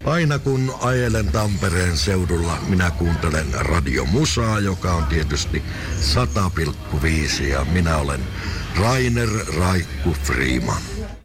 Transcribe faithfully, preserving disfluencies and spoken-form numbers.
Aina kun ajelen Tampereen seudulla, minä kuuntelen Radio Musaa, joka on tietysti sata pilkku viisi ja minä olen Rainer Raikku Freeman.